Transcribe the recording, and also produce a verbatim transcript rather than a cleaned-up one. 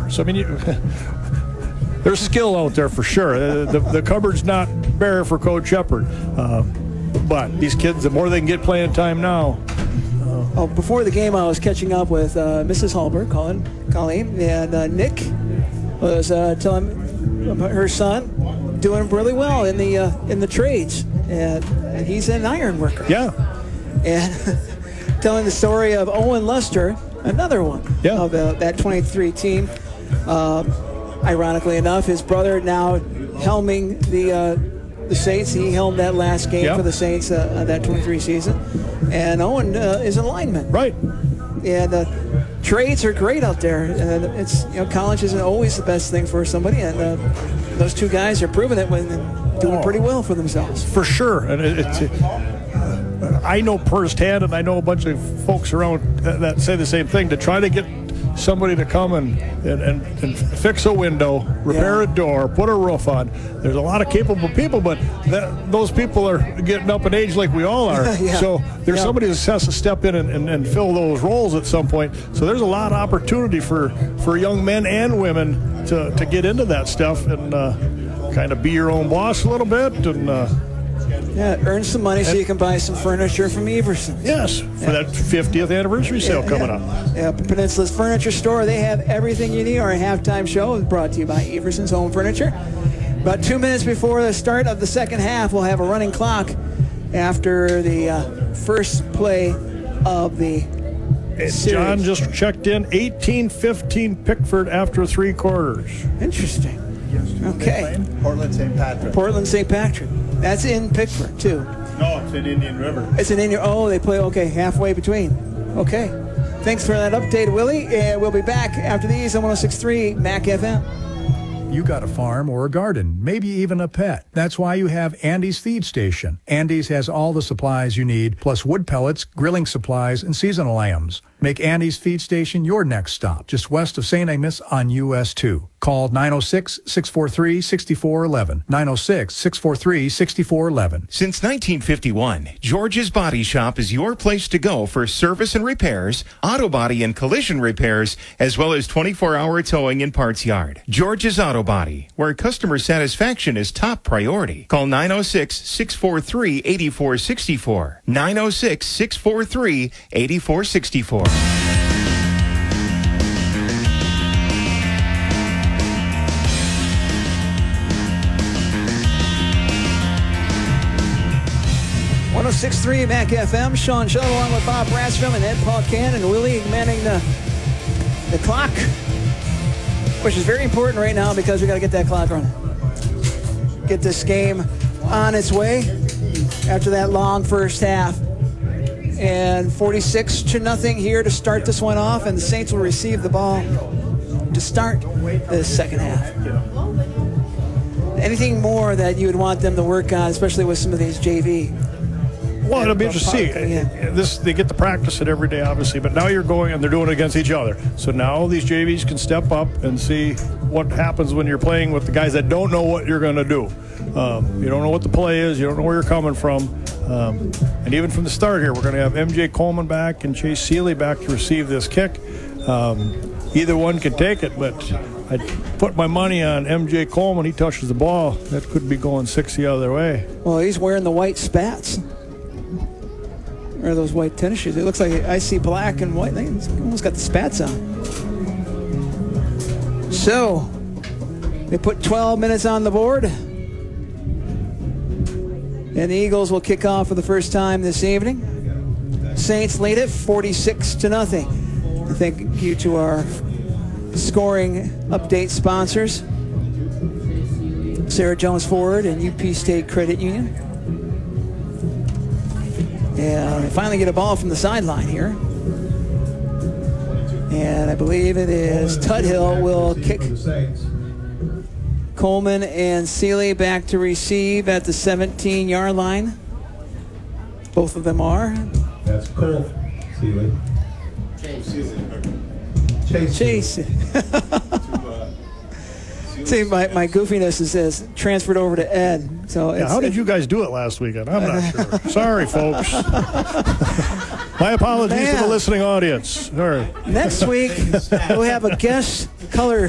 So, I mean, you, there's skill out there for sure. The, the, the cupboard's not bare for Coach Shepard. Uh, but these kids, the more they can get playing time now. Uh, oh, before the game, I was catching up with uh, Missus Hallberg, Colin, Colleen, and uh, Nick was uh, telling about her son doing really well in the uh, in the trades, and, and he's an iron worker. Yeah. And telling the story of Owen Luster, another one yeah. of uh, that twenty-three team. Uh, ironically enough, his brother now helming the uh, the Saints. He helmed that last game yep. for the Saints uh, that twenty-three season. And Owen uh, is a lineman. Right. And uh, trades are great out there. And it's, you know, college isn't always the best thing for somebody. And uh, those two guys are proving it when doing oh, pretty well for themselves. For sure. And it, it's. It, I know firsthand, and I know a bunch of folks around that say the same thing, to try to get somebody to come and, and, and, and fix a window, repair yeah. a door, put a roof on. There's a lot of capable people, but that, those people are getting up in age like we all are. yeah. So there's yeah. somebody that has to step in and, and, and fill those roles at some point. So there's a lot of opportunity for, for young men and women to, to get into that stuff and uh, kind of be your own boss a little bit and uh, yeah, earn some money so you can buy some furniture from Everson. Yes, for yeah. that fiftieth anniversary sale yeah, coming yeah. up. Yeah, Peninsula's Furniture Store. They have everything you need. Our halftime show is brought to you by Everson's Home Furniture. About two minutes before the start of the second half, we'll have a running clock after the uh, first play of the series. John just checked in, eighteen fifteen Pickford after three quarters. Interesting. Okay. Portland Saint Patrick. Portland Saint Patrick. That's in Pickford, too. No, it's in Indian River. It's in Indian Oh, they play, okay, halfway between. Okay. Thanks for that update, Willie. And we'll be back after these on one oh six point three M A C F M. You got a farm or a garden, maybe even a pet. That's why you have Andy's Feed Station. Andy's has all the supplies you need, plus wood pellets, grilling supplies, and seasonal lambs. Make Andy's Feed Station your next stop, just west of Saint Amos on U S two. Call nine oh six, six four three, six four one one, nine oh six, six four three, six four one one. Since nineteen fifty-one, George's Body Shop is your place to go for service and repairs, auto body and collision repairs, as well as twenty-four hour towing and parts yard. George's Auto Body, where customer satisfaction is top priority. Call nine oh six, six four three, eight four six four, nine oh six, six four three, eight four six four. one oh six point three M A C F M. Sean Shell along with Bob Brasstrom and Ed Paul Cann and Willie manning the, the clock, which is very important right now because we got to get that clock running. Get this game on its way after that long first half. And forty-six to nothing here to start this one off, and the Saints will receive the ball to start the second half. Anything more that you would want them to work on, especially with some of these J V? Well, it'll be interesting to see. This, they get to practice it every day, obviously, but now you're going and they're doing it against each other. So now these J Vs can step up and see what happens when you're playing with the guys that don't know what you're going to do. Um, you don't know what the play is. You don't know where you're coming from. Um, and even from the start here, we're going to have M J Coleman back and Chase Seeley back to receive this kick. Um, either one can take it, but I'd put my money on M J Coleman. He touches the ball. That could be going six the other way. Well, he's wearing the white spats. Or those white tennis shoes. It looks like I see black and white. He's almost got the spats on. So, they put twelve minutes on the board. And the Eagles will kick off for the first time this evening. Saints lead it forty-six to nothing. And thank you to our scoring update sponsors, Sarah Jones Ford and U P State Credit Union. And they finally get a ball from the sideline here. And I believe it is Tudhill will kick. Coleman and Seeley back to receive at the seventeen-yard line. Both of them are. That's Cole Seeley. Chase. Chase. See, my, my goofiness is, is transferred over to Ed. So yeah, it's, how did you guys do it last weekend? I'm not sure. Sorry, folks. My apologies Man. to the listening audience. All right. Next week, we'll have a guest color